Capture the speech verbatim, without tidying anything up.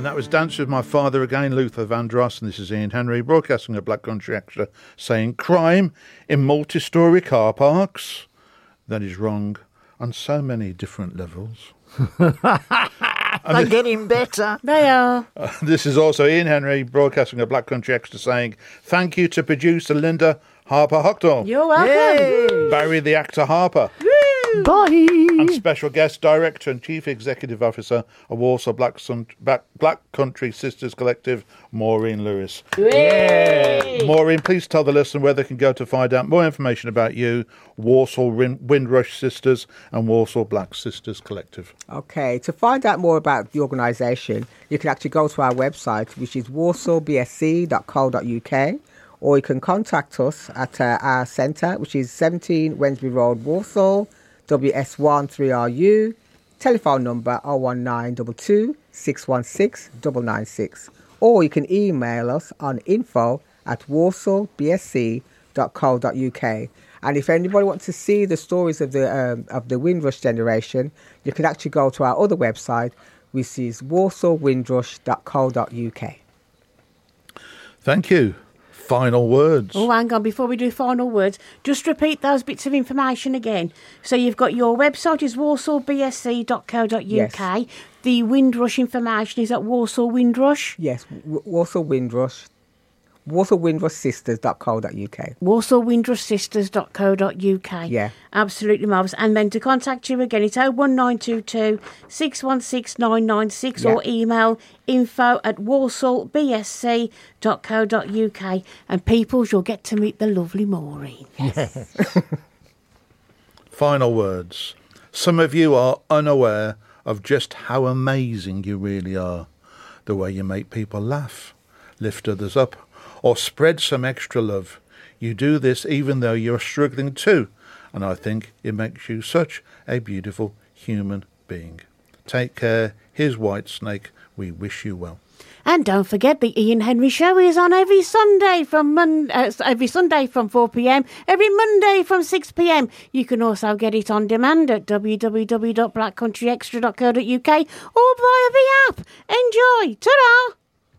And that was Dance With My Father again, Luther Vandross, and this is Ian Henry, broadcasting a Black Country Extra, saying crime in multi-storey car parks. That is wrong on so many different levels. They're getting better. They are. Uh, this is also Ian Henry, broadcasting a Black Country Extra, saying thank you to producer Linda Harper Hockdall. You're welcome. Yay. Barry the actor Harper. Bye. And special guest director and chief executive officer of Warsaw Black, Sun- Black, Black Country Sisters Collective, Maureen Lewis. Yay. Maureen, please tell the listener where they can go to find out more information about you, Warsaw Win- Windrush Sisters and Warsaw Black Sisters Collective. Okay, to find out more about the organisation, you can actually go to our website, which is warsaw b s c dot co dot u k, or you can contact us at uh, our centre, which is seventeen Wednesbury Road, Warsaw, W S one three R U, telephone number oh one nine two two, six one six, nine nine six. Or you can email us on info at warsaw b s c dot co dot u k. And if anybody wants to see the stories of the um, of the Windrush generation, you can actually go to our other website, which is warsaw windrush dot co dot u k. Thank you. Final words. Oh, hang on. Before we do final words, just repeat those bits of information again. So you've got your website is warsaw b s c dot co dot u k. Yes. The Windrush information is at Warsaw Windrush. Yes, w- Warsaw Windrush. warsaw windrush sisters dot co dot u k. warsaw windrush sisters dot co dot u k. Yeah. Absolutely marvellous. And then to contact you again, it's oh one nine two two, six one six, nine nine six yeah. or email info at warsaw b s c dot co dot u k. And peoples, you'll get to meet the lovely Maureen. Yes. Final words. Some of you are unaware of just how amazing you really are. The way you make people laugh, lift others up, or spread some extra love. You do this even though you're struggling too, and I think it makes you such a beautiful human being. Take care. Here's White Snake. We wish you well. And don't forget, the Ian Henry Show is on every Sunday from Mon- uh, every Sunday from four p.m, every Monday from six p.m. You can also get it on demand at w w w dot black country extra dot co dot u k or via the app. Enjoy. Ta-da!